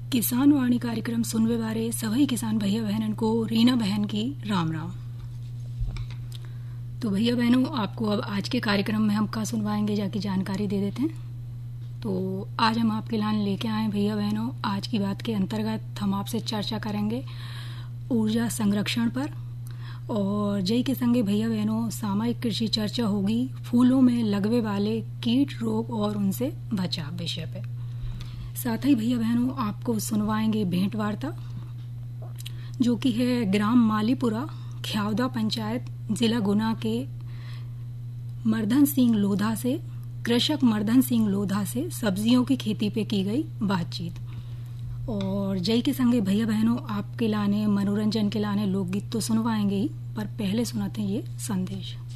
किसान वाणी कार्यक्रम सुनवे बारे सभी किसान भैया बहनन को रीना बहन की राम राम। तो भैया बहनों, आपको अब आज के कार्यक्रम में हम क्या सुनवाएंगे जाकी जानकारी दे देते हैं। तो आज हम आपके लिए लेके आए भैया बहनों, आज की बात के अंतर्गत हम आपसे चर्चा करेंगे ऊर्जा संरक्षण पर। और जय के संगे भैया बहनों सामयिक कृषि चर्चा होगी फूलों में लगने वाले कीट रोग और उनसे बचाव विषय पे। साथ ही भैया बहनों आपको सुनवाएंगे भेंट वार्ता, जो कि है ग्राम मालीपुरा, ख्यावदा पंचायत, जिला गुना के मर्दन सिंह लोधा से, कृषक मर्दन सिंह लोधा से सब्जियों की खेती पे की गई बातचीत। और जय के संगे भैया बहनों आपके लाने मनोरंजन के लाने लोकगीत तो सुनवाएंगे ही, पर पहले सुनाते हैं ये संदेश।